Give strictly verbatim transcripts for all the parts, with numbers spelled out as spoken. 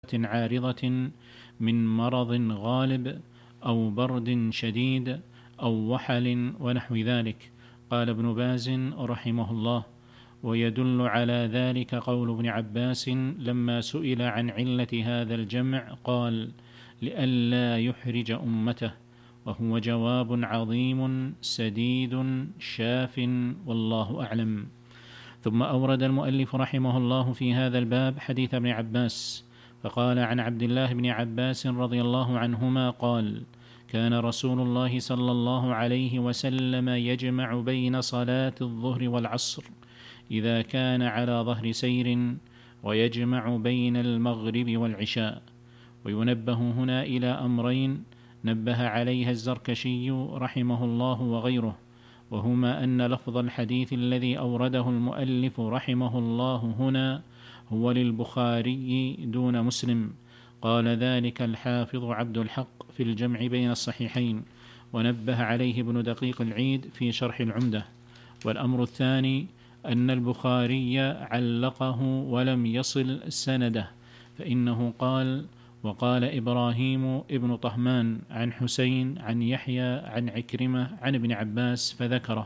عارضة من مرض غالب أو برد شديد أو وحل ونحو ذلك. قال ابن باز رحمه الله: ويدل على ذلك قول ابن عباس لما سئل عن علة هذا الجمع قال: لئلا يحرج أمته، وهو جواب عظيم سديد شاف والله أعلم. ثم أورد المؤلف رحمه الله في هذا الباب حديث ابن عباس، فقال عن عبد الله بن عباس رضي الله عنهما قال: كان رسول الله صلى الله عليه وسلم يجمع بين صلاة الظهر والعصر إذا كان على ظهر سير، ويجمع بين المغرب والعشاء. وينبه هنا إلى أمرين نبه عليها الزركشي رحمه الله وغيره، وهما أن لفظ الحديث الذي أورده المؤلف رحمه الله هنا هو للبخاري دون مسلم. قال ذلك الحافظ عبد الحق في الجمع بين الصحيحين، ونبه عليه ابن دقيق العيد في شرح العمدة. والأمر الثاني أن البخاري علقه ولم يصل سنده، فإنه قال: وقال إبراهيم ابن طهمان عن حسين عن يحيى عن عكرمة عن ابن عباس فذكره،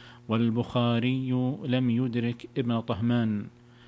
والبخاري لم يدرك ابن طهمان.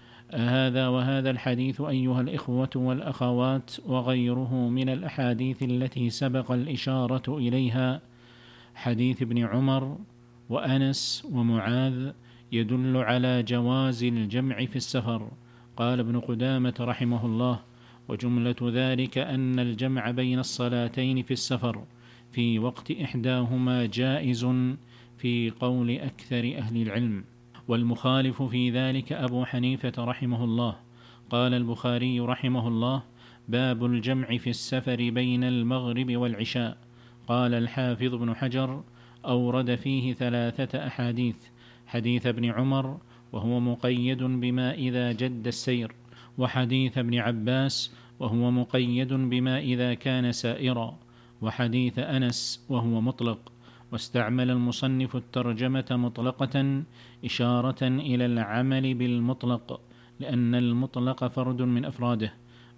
هذا وهذا الحديث أيها الإخوة والأخوات وغيره من الأحاديث التي سبق الإشارة إليها، حديث ابن عمر وأنس ومعاذ، يدل على جواز الجمع في السفر. قال ابن قدامة رحمه الله: وجملة ذلك أن الجمع بين الصلاتين في السفر في وقت إحداهما جائز في قول أكثر أهل العلم، والمخالف في ذلك أبو حنيفة رحمه الله. قال البخاري رحمه الله: باب الجمع في السفر بين المغرب والعشاء. قال الحافظ ابن حجر: أورد فيه ثلاثة أحاديث: حديث ابن عمر وهو مقيد بما إذا جد السير، وحديث ابن عباس وهو مقيد بما إذا كان سائرا، وحديث أنس وهو مطلق. واستعمل المصنف الترجمة مطلقة إشارة إلى العمل بالمطلق، لأن المطلق فرد من أفراده،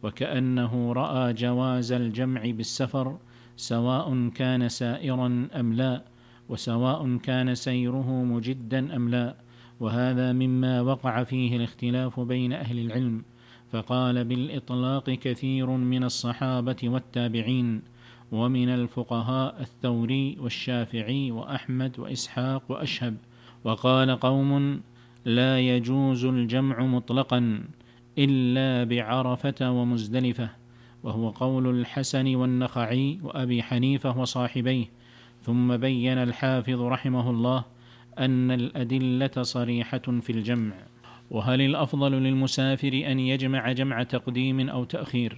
وكأنه رأى جواز الجمع بالسفر سواء كان سائرا أم لا، وسواء كان سيره مجدا أم لا. وهذا مما وقع فيه الاختلاف بين أهل العلم، فقال بالإطلاق كثير من الصحابة والتابعين، ومن الفقهاء الثوري والشافعي وأحمد وإسحاق وأشهب. وقال قوم: لا يجوز الجمع مطلقا إلا بعرفة ومزدلفة، وهو قول الحسن والنخعي وأبي حنيفة وصاحبيه. ثم بين الحافظ رحمه الله أن الأدلة صريحة في الجمع. وهل الأفضل للمسافر أن يجمع جمع تقديم أو تأخير؟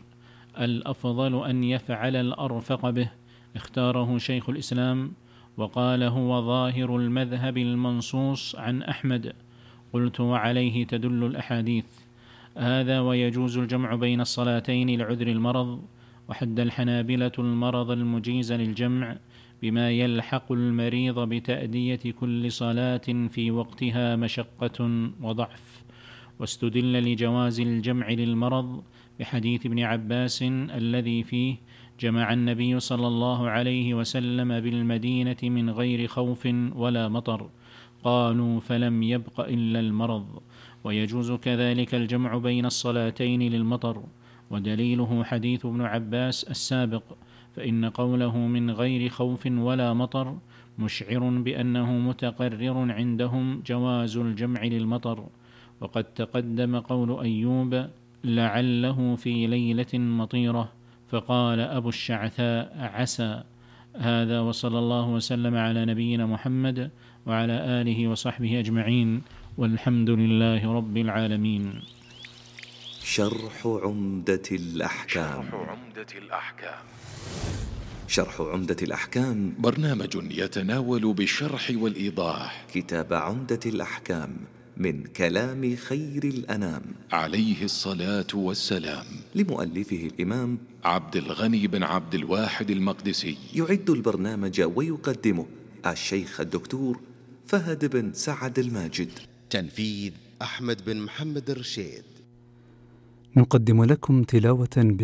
الأفضل أن يفعل الأرفق به، اختاره شيخ الإسلام، وقال هو ظاهر المذهب المنصوص عن أحمد. قلت: وعليه تدل الأحاديث. هذا ويجوز الجمع بين الصلاتين لعذر المرض. وحد الحنابلة المرض المجيز للجمع بما يلحق المريض بتأدية كل صلاة في وقتها مشقة وضعف. واستدل لجواز الجمع للمرض بحديث ابن عباس الذي فيه: جمع النبي صلى الله عليه وسلم بالمدينة من غير خوف ولا مطر. قالوا: فلم يبق إلا المرض. ويجوز كذلك الجمع بين الصلاتين للمطر، ودليله حديث ابن عباس السابق، فإن قوله من غير خوف ولا مطر مشعر بأنه متقرر عندهم جواز الجمع للمطر. وقد تقدم قول أيوب: لعله في ليلة مطيرة، فقال أبو الشعثاء: عسى. هذا، وصلى الله وسلم على نبينا محمد وعلى آله وصحبه أجمعين، والحمد لله رب العالمين. شرح عمدة الأحكام. شرح عمدة الأحكام. شرح عمدة الأحكام برنامج يتناول بالشرح والإيضاح كتاب عمدة الأحكام من كلام خير الأنام عليه الصلاة والسلام، لمؤلفه الإمام عبد الغني بن عبد الواحد المقدسي. يعد البرنامج ويقدمه الشيخ الدكتور فهد بن سعد الماجد. تنفيذ أحمد بن محمد الرشيد. نقدم لكم تلاوة